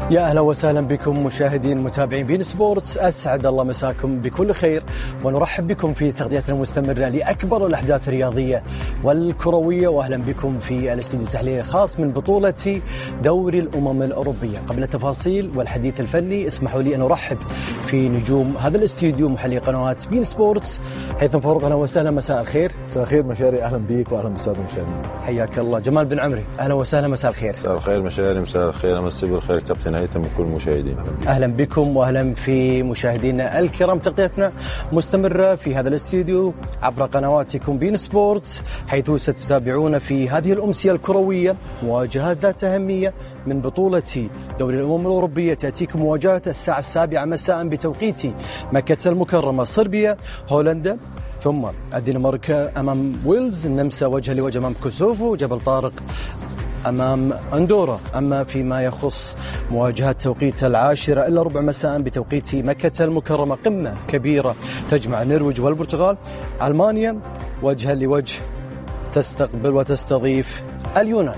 يا أهلا وسهلا بكم مشاهدين متابعين بين سبورتس، أسعد الله مساكم بكل خير، ونرحب بكم في تغطيتنا المستمرة لأكبر الأحداث الرياضية والكروية. وأهلا بكم في الاستوديو التحليلي الخاص من بطولة دوري الأمم الأوروبية. قبل التفاصيل والحديث الفني اسمحوا لي أن أرحب في نجوم هذا الاستوديو محلي قنوات بين سبورتس. هيثم فاروق أهلا وسهلا، مساء الخير. مساء الخير مشاري، أهلا بيك وأهلا بالسادة المشاهدين. حياك الله. جمال بن عمري أهلا وسهلا، مساء الخير. مساء الخير مشاري، مساء الخير، أمسي بالخير كابتن هيثم وكل المشاهدين. أهلا بكم وأهلا في مشاهدينا الكرام. تغطيتنا مستمرة في هذا الاستوديو عبر قنواتكم بين سبورتس، حيث ستتابعون في هذه الأمسية الكروية مواجهات ذات أهمية من بطولة دوري الأمم الأوروبية. تأتيكم مواجهة الساعة 7 مساء بتوقيت مكة المكرمة، صربيا هولندا، ثم الدنمارك أمام ويلز، النمسا وجه لوجه أمام كوسوفو، جبل طارق أمام أندورا. أما فيما يخص مواجهة توقيت 10:15 مساء بتوقيت مكة المكرمة، قمة كبيرة تجمع النرويج والبرتغال. ألمانيا وجها لوجه تستقبل وتستضيف اليونان.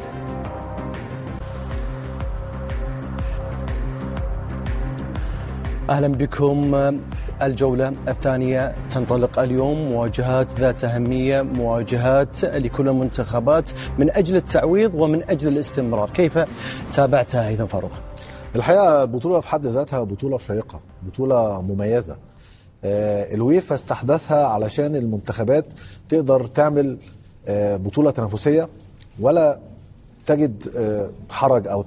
أهلا بكم. الجولة الثانية تنطلق اليوم، مواجهات ذات أهمية، مواجهات لكل المنتخبات من أجل التعويض ومن أجل الاستمرار. كيف تابعتها هيثم فاروق؟ الحقيقة البطولة في حد ذاتها بطولة شيقة، بطولة مميزة. الويفا استحدثها علشان المنتخبات تقدر تعمل بطولة تنافسية، ولا تجد حرج أو